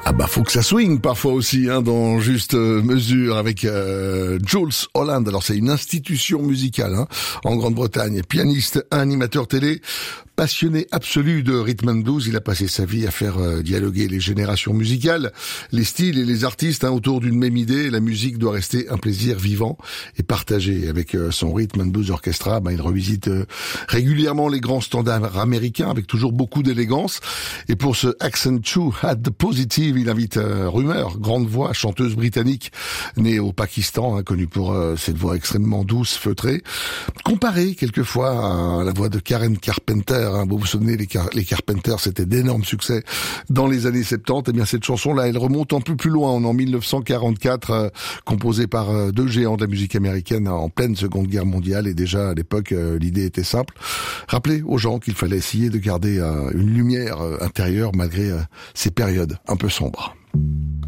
Ah bah faut que ça swing parfois aussi dans Juste Mesure avec Jools Holland. Alors c'est une institution musicale en Grande-Bretagne, pianiste, animateur télé, passionné absolu de rhythm and blues. Il a passé sa vie à faire dialoguer les générations musicales, les styles et les artistes autour d'une même idée. La musique doit rester un plaisir vivant et partagé. Avec son Rhythm and Blues Orchestra, il revisite régulièrement les grands standards américains avec toujours beaucoup d'élégance. Et pour ce Accent True at the Positive, il invite Rumeur, grande voix, chanteuse britannique née au Pakistan, connue pour cette voix extrêmement douce, feutrée, comparée quelquefois à la voix de Karen Carpenter. Vous vous souvenez, les Carpenters, c'était d'énormes succès dans les années 70. Eh bien, cette chanson-là, elle remonte un peu plus loin, en 1944, composée par deux géants de la musique américaine en pleine Seconde Guerre mondiale. Et déjà, à l'époque, l'idée était simple. Rappeler aux gens qu'il fallait essayer de garder une lumière intérieure malgré ces périodes un peu sombres.